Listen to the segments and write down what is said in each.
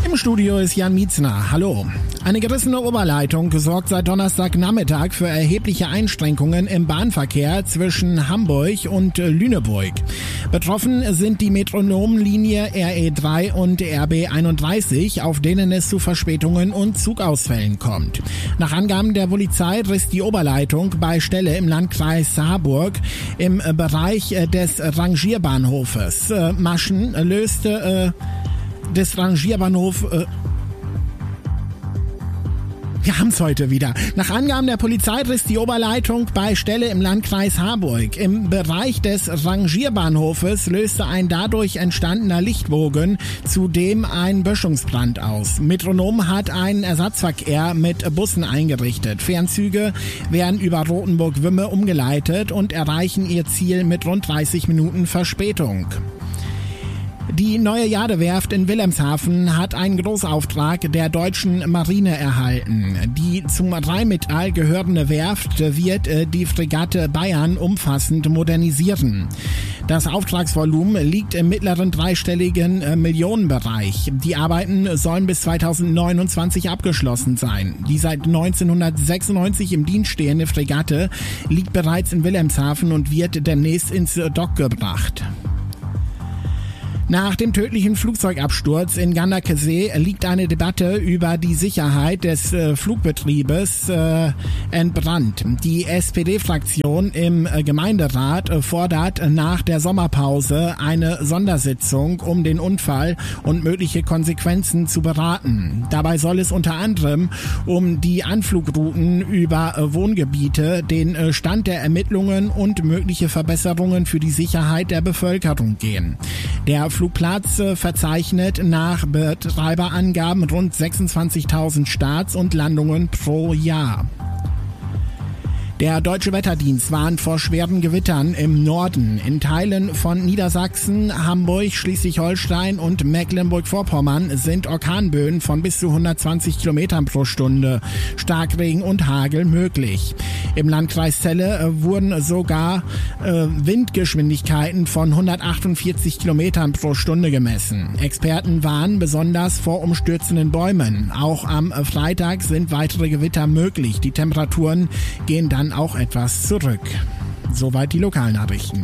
Im Studio ist Jan Mietzner. Hallo. Eine gerissene Oberleitung sorgt seit Donnerstagnachmittag für erhebliche Einschränkungen im Bahnverkehr zwischen Hamburg und Lüneburg. Betroffen sind die Metronomlinie RE3 und RB31, auf denen es zu Verspätungen und Zugausfällen kommt. Nach Angaben der Polizei riss die Oberleitung bei Stelle im Landkreis Harburg im Bereich des Rangierbahnhofes. Maschen löste des Rangierbahnhof. Wir haben's heute wieder. Nach Angaben der Polizei riss die Oberleitung bei Stelle im Landkreis Harburg. Im Bereich des Rangierbahnhofes löste ein dadurch entstandener Lichtbogen zudem ein Böschungsbrand aus. Metronom hat einen Ersatzverkehr mit Bussen eingerichtet. Fernzüge werden über Rothenburg-Wümme umgeleitet und erreichen ihr Ziel mit rund 30 Minuten Verspätung. Die neue Jadewerft in Wilhelmshaven hat einen Großauftrag der deutschen Marine erhalten. Die zum Rheinmetall gehörende Werft wird die Fregatte Bayern umfassend modernisieren. Das Auftragsvolumen liegt im mittleren dreistelligen Millionenbereich. Die Arbeiten sollen bis 2029 abgeschlossen sein. Die seit 1996 im Dienst stehende Fregatte liegt bereits in Wilhelmshaven und wird demnächst ins Dock gebracht. Nach dem tödlichen Flugzeugabsturz in Ganderkesee liegt eine Debatte über die Sicherheit des Flugbetriebes entbrannt. Die SPD-Fraktion im Gemeinderat fordert nach der Sommerpause eine Sondersitzung, um den Unfall und mögliche Konsequenzen zu beraten. Dabei soll es unter anderem um die Anflugrouten über Wohngebiete, den Stand der Ermittlungen und mögliche Verbesserungen für die Sicherheit der Bevölkerung gehen. Der Flugplatz verzeichnet nach Betreiberangaben rund 26.000 Starts und Landungen pro Jahr. Der Deutsche Wetterdienst warnt vor schweren Gewittern im Norden. In Teilen von Niedersachsen, Hamburg, Schleswig-Holstein und Mecklenburg-Vorpommern sind Orkanböen von bis zu 120 Kilometern pro Stunde, Starkregen und Hagel möglich. Im Landkreis Celle wurden sogar Windgeschwindigkeiten von 148 Kilometern pro Stunde gemessen. Experten warnen besonders vor umstürzenden Bäumen. Auch am Freitag sind weitere Gewitter möglich. Die Temperaturen gehen dann auch etwas zurück. Soweit die Lokalnachrichten.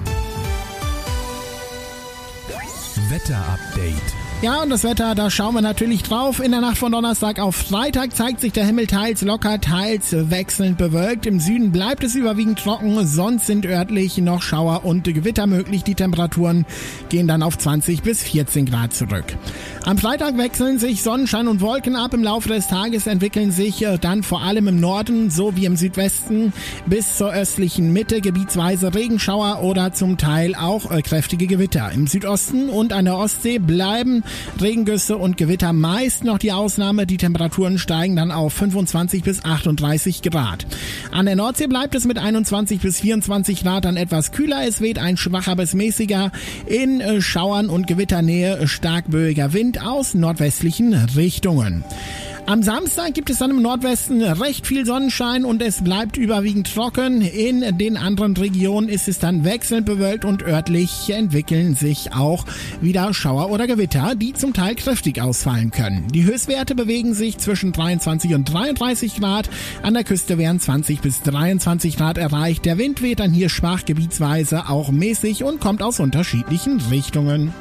Wetterupdate. Ja, und das Wetter, da schauen wir natürlich drauf. In der Nacht von Donnerstag auf Freitag zeigt sich der Himmel teils locker, teils wechselnd bewölkt. Im Süden bleibt es überwiegend trocken, sonst sind örtlich noch Schauer und Gewitter möglich. Die Temperaturen gehen dann auf 20 bis 14 Grad zurück. Am Freitag wechseln sich Sonnenschein und Wolken ab. Im Laufe des Tages entwickeln sich dann vor allem im Norden sowie im Südwesten bis zur östlichen Mitte gebietsweise Regenschauer oder zum Teil auch kräftige Gewitter. Im Südosten und an der Ostsee bleiben Regengüsse und Gewitter meist noch die Ausnahme. Die Temperaturen steigen dann auf 25 bis 38 Grad. An der Nordsee bleibt es mit 21 bis 24 Grad dann etwas kühler. Es weht ein schwacher bis mäßiger, in Schauern und Gewitternähe stark böiger Wind aus nordwestlichen Richtungen. Am Samstag gibt es dann im Nordwesten recht viel Sonnenschein und es bleibt überwiegend trocken. In den anderen Regionen ist es dann wechselnd bewölkt und örtlich entwickeln sich auch wieder Schauer oder Gewitter, die zum Teil kräftig ausfallen können. Die Höchstwerte bewegen sich zwischen 23 und 33 Grad. An der Küste werden 20 bis 23 Grad erreicht. Der Wind weht dann hier schwach, gebietsweise auch mäßig und kommt aus unterschiedlichen Richtungen.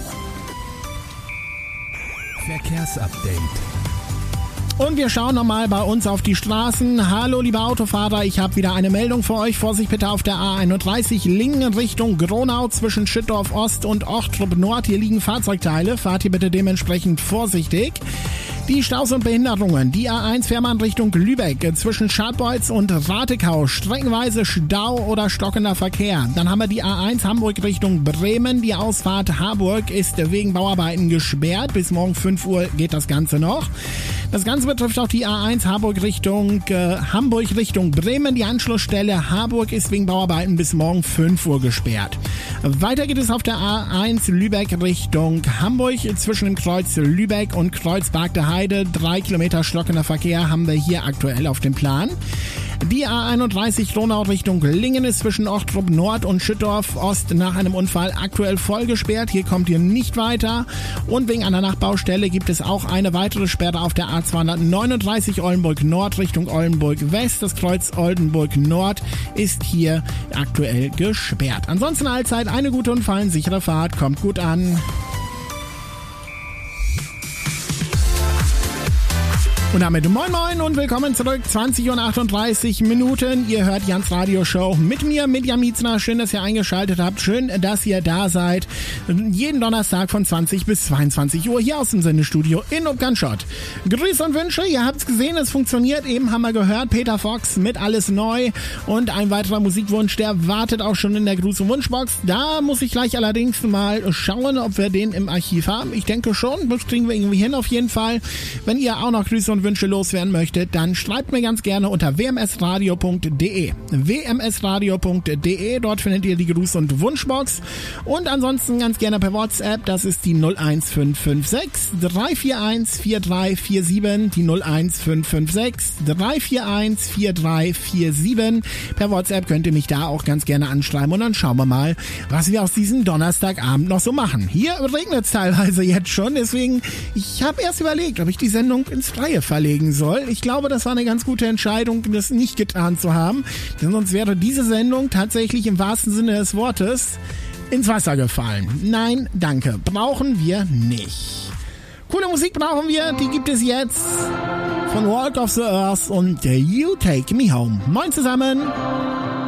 Verkehrsupdate. Und wir schauen nochmal bei uns auf die Straßen. Hallo liebe Autofahrer, ich habe wieder eine Meldung für euch. Vorsicht bitte auf der A31 Lingen Richtung Gronau zwischen Schüttorf Ost und Ochtrup Nord. Hier liegen Fahrzeugteile, fahrt hier bitte dementsprechend vorsichtig. Die Staus und Behinderungen. Die A1 Fährmann Richtung Lübeck zwischen Scharbeutz und Ratekau. Streckenweise Stau oder stockender Verkehr. Dann haben wir die A1 Hamburg Richtung Bremen. Die Ausfahrt Harburg ist wegen Bauarbeiten gesperrt. Bis morgen 5 Uhr geht das Ganze noch. Das Ganze betrifft auch die A1 Hamburg Richtung Bremen. Die Anschlussstelle Harburg ist wegen Bauarbeiten bis morgen 5 Uhr gesperrt. Weiter geht es auf der A1 Lübeck Richtung Hamburg zwischen dem Kreuz Lübeck und Kreuz Bargte Heide. 3 Kilometer stockender Verkehr haben wir hier aktuell auf dem Plan. Die A31 Donau Richtung Lingen ist zwischen Ochtrup Nord und Schüttorf Ost nach einem Unfall aktuell voll gesperrt. Hier kommt ihr nicht weiter. Und wegen einer Nachbaustelle gibt es auch eine weitere Sperre auf der A239 Oldenburg Nord Richtung Oldenburg West. Das Kreuz Oldenburg Nord ist hier aktuell gesperrt. Ansonsten allzeit eine gute und fallensichere Fahrt. Kommt gut an. Und damit moin moin und willkommen zurück, 20:38 Ihr hört Jans Radioshow mit mir, mit Jan Mietzner. Schön, dass ihr eingeschaltet habt. Schön, dass ihr da seid. Jeden Donnerstag von 20 bis 22 Uhr hier aus dem Sendestudio in Upganschott. Grüße und Wünsche, ihr habt's gesehen, es funktioniert. Eben haben wir gehört, Peter Fox mit Alles Neu. Und ein weiterer Musikwunsch, der wartet auch schon in der Gruß- und Wunschbox. Da muss ich gleich allerdings mal schauen, ob wir den im Archiv haben. Ich denke schon, das kriegen wir irgendwie hin auf jeden Fall. Wenn ihr auch noch Grüße und Wünsche loswerden möchtet, dann schreibt mir ganz gerne unter wmsradio.de. wmsradio.de, dort findet ihr die Gruß- und Wunschbox. Und ansonsten ganz gerne per WhatsApp, das ist die 01556 341 4347, die 01556 341 4347. Per WhatsApp könnt ihr mich da auch ganz gerne anschreiben und dann schauen wir mal, was wir aus diesem Donnerstagabend noch so machen. Hier regnet es teilweise jetzt schon, deswegen, ich habe erst überlegt, ob ich die Sendung ins Freie verlegen soll. Ich glaube, das war eine ganz gute Entscheidung, das nicht getan zu haben, denn sonst wäre diese Sendung tatsächlich im wahrsten Sinne des Wortes ins Wasser gefallen. Nein, danke. Brauchen wir nicht. Coole Musik brauchen wir, die gibt es jetzt von Walk of the Earth und You Take Me Home. Moin zusammen!